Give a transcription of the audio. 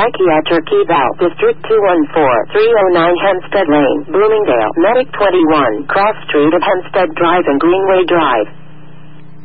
Psychiatric Eval, District 214-309 Hempstead Lane, Bloomingdale, Medic 21, Cross Street at Hempstead Drive and Greenway Drive.